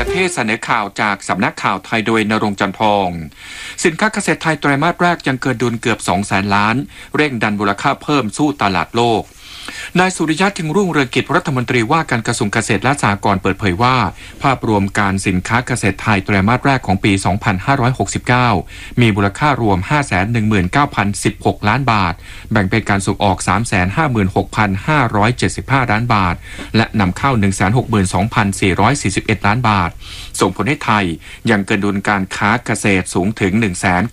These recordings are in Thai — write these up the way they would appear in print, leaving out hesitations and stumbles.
ประเทศเสนอข่าวจากสำนักข่าวไทยโดยณรงค์ จันทร์ทองสินค้าเกษตรไทยไตรมาสแรกยังเกินดุลเกือบ 200,000 ล้านเร่งดันมูลค่าเพิ่มสู้ตลาดโลกนายสุริยะ จึงรุ่งเรืองกิจรัฐมนตรีว่าการกระทรวงเกษตรและสหกรณ์เปิดเผยว่าภาพรวมการสินค้าเกษตรไทยไตรมาสแรกของปี 2569 มีมูลค่ารวม 519,016 ล้านบาทแบ่งเป็นการส่งออก 356,575 ล้านบาทและนำเข้า 162,441 ล้านบาทส่งผลให้ไทยยังเกินดุลการค้าเกษตรสูงถึง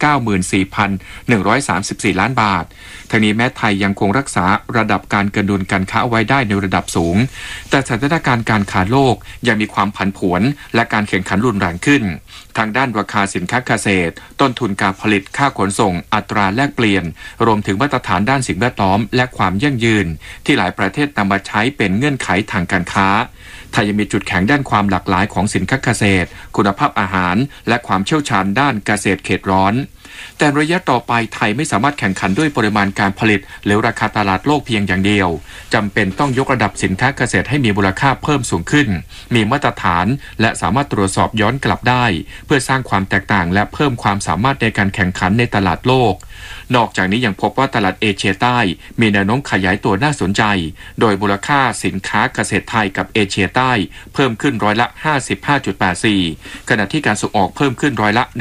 194,134 ล้านบาททั้งนี้แม้ไทยยังคงรักษาระดับการเกินดุลการค้าไว้ได้ในระดับสูงแต่สถานการณ์การค้าโลกยังมีความผันผวนและการแข่งขันรุนแรงขึ้นทางด้านราคาสินค้าเกษตรต้นทุนการผลิตค่าขนส่งอัตราแลกเปลี่ยนรวมถึงมาตรฐานด้านสิ่งแวดล้อมและความยั่งยืนที่หลายประเทศนำมาใช้เป็นเงื่อนไขทางการค้าไทยยังมีจุดแข็งด้านความหลากหลายของสินค้าเกษตรคุณภาพอาหารและความเชี่ยวชาญด้านเกษตรเขตร้อนแต่ระยะต่อไปไทยไม่สามารถแข่งขันด้วยปริมาณการผลิตหรือราคาตลาดโลกเพียงอย่างเดียวจำเป็นต้องยกระดับสินค้าเกษตรให้มีมูลค่าเพิ่มสูงขึ้นมีมาตรฐานและสามารถตรวจสอบย้อนกลับได้เพื่อสร้างความแตกต่างและเพิ่มความสามารถในการแข่งขันในตลาดโลกนอกจากนี้ยังพบว่าตลาดเอเชียใต้มีแนวโน้มขยายตัวน่าสนใจโดยมูลค่าสินค้าเกษตรไทยกับเอเชียใต้เพิ่มขึ้นร้อยละ 55.84 ขณะที่การส่งออกเพิ่มขึ้นร้อยละ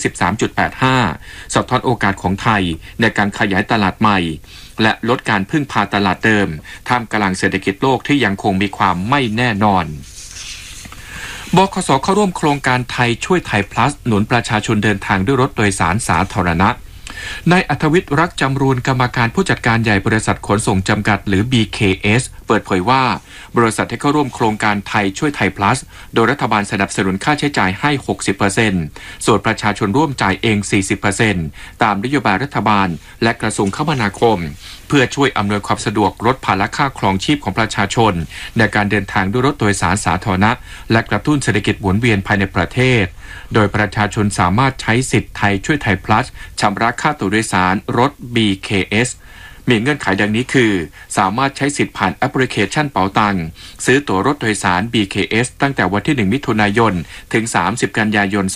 153.85 สะท้อนโอกาสของไทยในการขยายตลาดใหม่และลดการพึ่งพาตลาดเดิมท่ามกลางเศรษฐกิจโลกที่ยังคงมีความไม่แน่นอนบขส.เข้าร่วมโครงการไทยช่วยไทย plus หนุนประชาชนเดินทางด้วยรถโดยสารสาธารณะนายอัธวิทย์รักจำรูนกรรมการผู้จัดการใหญ่บริษัทขนส่งจำกัดหรือ BKS เปิดเผยว่าบริษัทที่เข้าร่วมโครงการไทยช่วยไทย plus โดยรัฐบาลสนับสนุนค่าใช้จ่ายให้ 60% ส่วนประชาชนร่วมจ่ายเอง 40% ตามนโยบายรัฐบาลและกระทรวงคมนาคมเพื่อช่วยอำนวยความสะดวกลดภาระค่าครองชีพของประชาชนในการเดินทางด้วยรถโดยสารสาธารณะและกระตุ้นเศรษฐกิจหมุนเวียนภายในประเทศโดยประชาชนสามารถใช้สิทธิ์ไทยช่วยไทย plus ชำระค่าตั๋วโดยสารรถ BKS มีเงื่อนไขดังนี้คือสามารถใช้สิทธิ์ผ่านแอปพลิเคชันเป๋าตังซื้อตั๋วรถโดยสาร BKS ตั้งแต่วันที่ 1 มิถุนายนถึง 30 กันยายน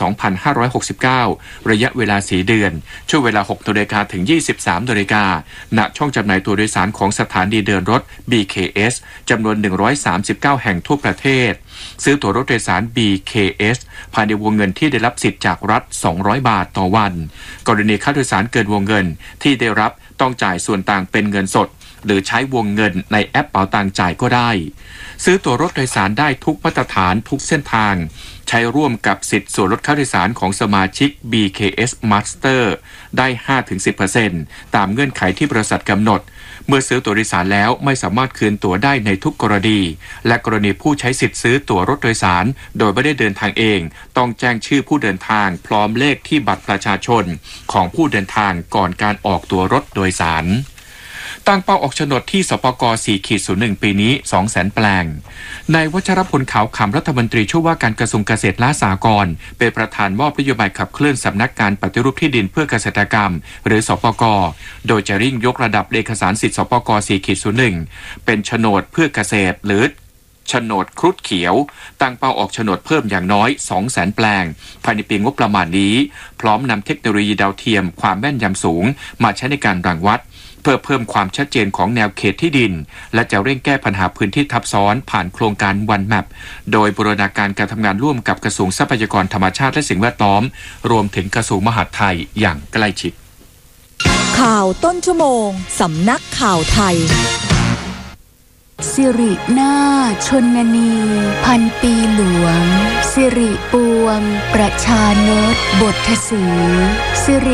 2569 ระยะเวลา 4 เดือนช่วงเวลา 6 น.ถึง 23 น.ณช่องจำหน่ายตั๋วโดยสารของสถานีเดินรถ BKS จำนวน 139 แห่งทั่วประเทศซื้อตั๋วรถโดยสาร BKS ภายในวงเงินที่ได้รับสิทธิ์จากรัฐ 200 บาทต่อวันกรณีค่าโดยสารเกินวงเงินที่ได้รับต้องจ่ายส่วนต่างเป็นเงินสดหรือใช้วงเงินในแอปเป๋าตังจ่ายก็ได้ซื้อตั๋วรถโดยสารได้ทุกมาตรฐานทุกเส้นทางใช้ร่วมกับสิทธิ์ส่วนลดค่าโดยสารของสมาชิก BKS Master ได้ 5-10% ตามเงื่อนไขที่บริษัทกำหนดเมื่อซื้อตั๋วโดยสารแล้วไม่สามารถคืนตั๋วได้ในทุกกรณีและกรณีผู้ใช้สิทธิ์ซื้อตั๋วรถโดยสารโดยไม่ได้เดินทางเองต้องแจ้งชื่อผู้เดินทางพร้อมเลขที่บัตรประชาชนของผู้เดินทางก่อนการออกตั๋วรถโดยสารตั้งเป้าออกโฉนดที่สปก. 4-01 ปีนี้ 200,000 แปลงนายวัชรพลขาวขำรัฐมนตรีช่วยว่าการกระทรวงเกษตรและสหกรณ์เป็นประธานมอบนโยบายขับเคลื่อนสำนักงานปฏิรูปที่ดินเพื่อเกษตรกรรมหรือสปก.โดยจะเร่งยกระดับเอกสารสิทธิสปก. 4-01 เป็นโฉนดเพื่อเกษตรหรือโฉนดครุฑเขียวตั้งเป้าออกโฉนดเพิ่มอย่างน้อย 200,000 แปลงภายในปีงบประมาณนี้พร้อมนำเทคโนโลยีดาวเทียมความแม่นยำสูงมาใช้ในการรังวัดเพื่อเพิ่มความชัดเจนของแนวเขตที่ดินและจะเร่งแก้ปัญหาพื้นที่ทับซ้อนผ่านโครงการ One Map โดยบูรณาการการทำงานร่วมกับกระทรวงทรัพยากรธรรมชาติและสิ่งแวดล้อมรวมถึงกระทรวงมหาดไทยอย่างใกล้ชิดข่าวต้นชั่วโมงสำนักข่าวไทยสิรินาชนนีพันปีหลวงสิริปวงประชานตบทสีสิริ